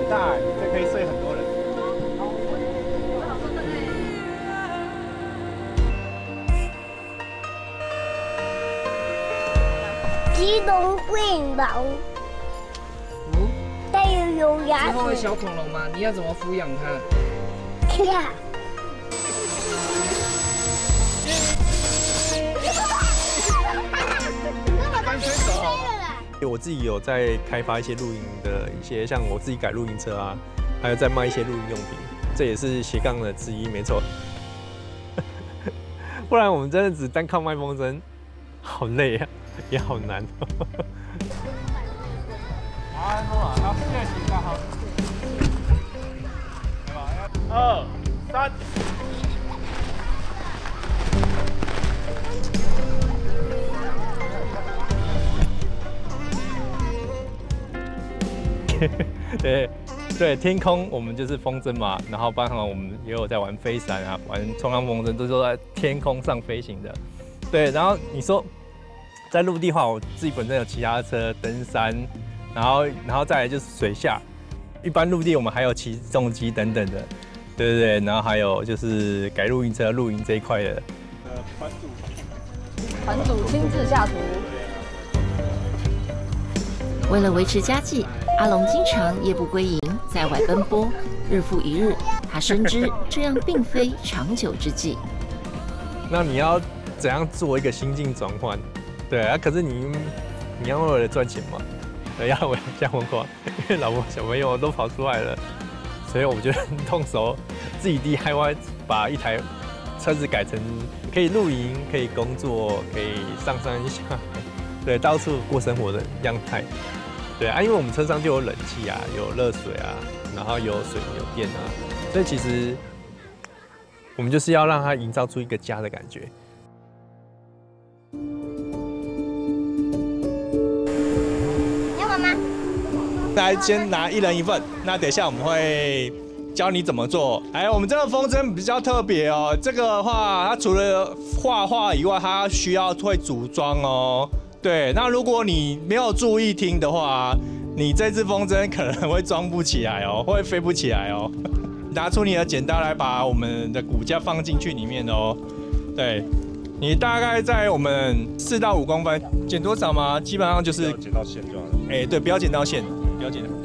很大，这可以睡很多人。 基隆病老，带有牙之后的齿。 小恐龙吗？你要怎么抚养它？ 呀， 干脆走。 我自己有在开发一些露营的一些，像我自己改露营车啊，还有在卖一些露营用品，这也是斜杠的之一，没错。不然我们真的只单靠卖风筝，好累啊，也好难。 好，现在请站好。2、3。 对，天空我们就是风筝嘛，然后包含我们也有在玩飞伞啊，玩冲浪风筝，都是在天空上飞行的。对，然后你说在陆地的话，我自己本身有骑脚踏车、登山，然后再来就是水下。一般陆地我们还有骑重机等等的，对，然后还有就是改露营车、露营这一块的。 团主亲自下厨。 为了维持家计，阿龙经常夜不归营，在外奔波，日复一日。他深知这样并非长久之计。 那你要怎样做一个心境转换？对啊，可是你要为了赚钱嘛，对，要为了家文化，因为老婆小朋友都跑出来了，所以我觉得动手自己 DIY 把一台车子改成可以露营、可以工作、可以上山下海，对，到处过生活的样态。对啊，因为我们车上就有冷气啊，有热水啊，然后有水有电啊，所以其实我们就是要让它营造出一个家的感觉。 要妈妈。 来，先拿1人1份。那等一下我们会教你怎么做。哎，我们这个风筝比较特别哦。这个的话，它除了画画以外，它需要会组装哦。对，那如果你没有注意听的话，你这只风筝可能会装不起来哦，会飞不起来哦。拿出你的剪刀来，把我们的骨架放进去里面哦。对，你大概在我们4到5公分，剪多少吗？基本上就是剪到线就好了。 哎，对，不要剪到线，不要剪到。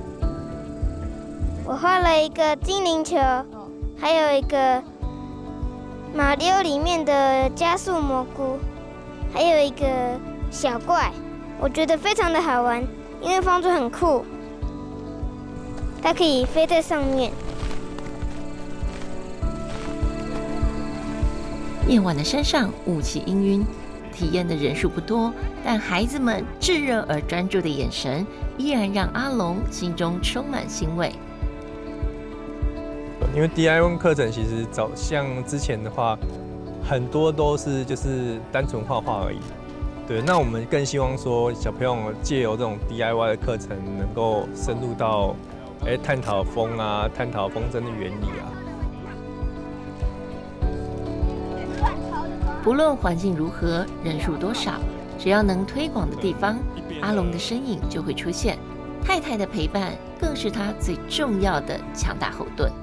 我画了一个精灵球，还有一个马里奥里面的加速蘑菇，还有一个小怪，我觉得非常的好玩，因为风筝很酷，它可以飞在上面。 夜晚的山上雾气氤氲，体验的人数不多，但孩子们炙热而专注的眼神，依然让阿龙心中充满欣慰。 因为 DIY 课程其实像之前的话，很多都是就是单纯画画而已。对，那我们更希望说小朋友借由这种 DIY 的课程，能够深入到探讨风啊，探讨风筝的原理啊。 不论环境如何，人数多少，只要能推广的地方，阿龙的身影就会出现。太太的陪伴更是他最重要的强大后盾。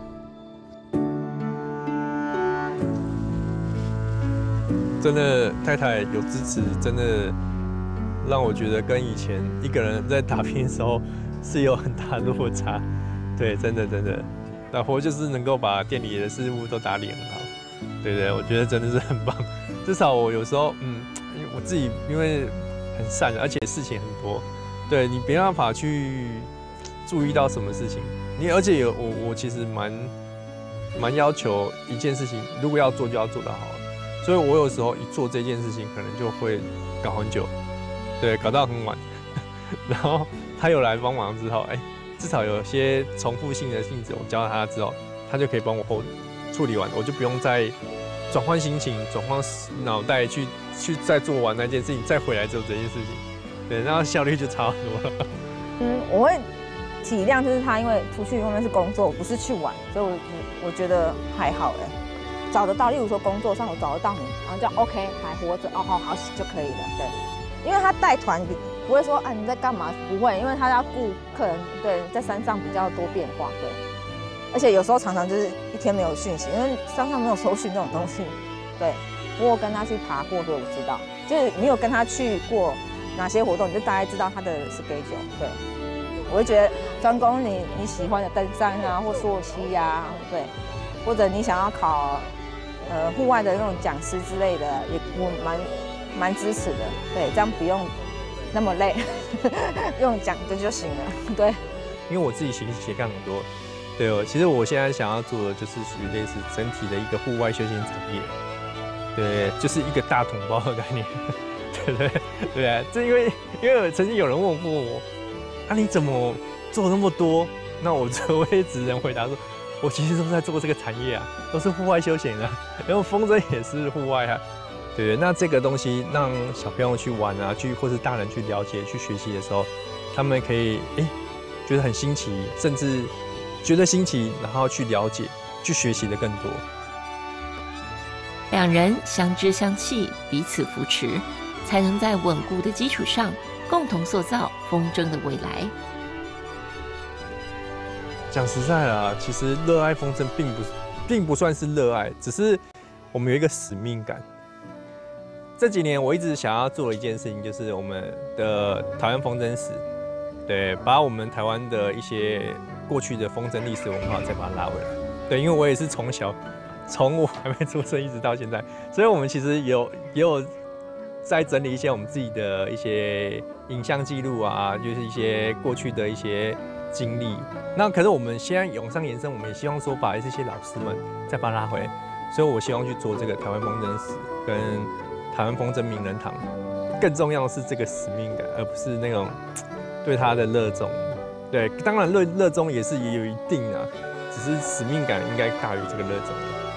真的，太太有支持，真的让我觉得跟以前一个人在打拼的时候是有很大的落差。对，真的，老婆就是能够把店里的事物都打理很好。对，我觉得真的是很棒。至少我有时候，因为我自己因为很善，而且事情很多，对你没办法去注意到什么事情。而且我其实蛮要求一件事情，如果要做就要做得好。所以我有时候一做这件事情，可能就会搞很久，对，搞到很晚。然后他有来帮忙之后，至少有些重复性的性质，我教他之后，他就可以帮我处理完，我就不用再转换心情、转换脑袋去再做完那件事情，再回来做这件事情，对，然后效率就差很多了。 我会体谅，就是他因为出去外面是工作，不是去玩，所以我觉得还好找得到，例如说工作上我找得到你，然后就 OK 还活着，好就可以了，对。因为他带团不不会说啊你在干嘛，不会，因为他要顾客人，对，在山上比较多变化，对，而且有时候常常就是一天没有讯息，因为山上没有搜讯这种东西，对。我有跟他去爬过，所以我知道，就是你有跟他去过哪些活动，你就大概知道他的 schedule， 对。我会觉得专攻你喜欢的登山啊，或溯溪啊，对，或者你想要考户外的那种讲师之类的，也我蛮支持的，对，这样不用那么累，用讲的就行了，对。 因为我自己斜杠很多，对哦，其实我现在想要做的就是属于类似整体的一个户外休闲产业，对，就是一个大同胞的概念，对啊，这因为曾经有人问过我，啊你怎么做那么多？那我会只能回答说，我其实都在做这个产业啊，都是户外休闲啊，然后风筝也是户外啊，对，那这个东西让小朋友去玩啊，或是大人去了解、去学习的时候，他们可以觉得很新奇，甚至觉得新奇，然后去了解、去学习的更多。 两人相知相契，彼此扶持，才能在稳固的基础上，共同塑造风筝的未来。 讲实在啦，其实热爱风筝并不算是热爱，只是我们有一个使命感。这几年我一直想要做的一件事情，就是我们的台湾风筝史，对，把我们台湾的一些过去的风筝历史文化再把它拉回来。对，因为我也是从我还没出生一直到现在，所以我们其实也有在整理一些我们自己的一些影像记录啊，就是一些过去的一些经历。那可是我们现在往上延伸，我们也希望说把这些老师们再把它拉回来，所以我希望去做这个台湾风筝史跟台湾风筝名人堂。更重要的是这个使命感，而不是那种对它的热衷。对，当然热衷也有一定啊，只是使命感应该大于这个热衷。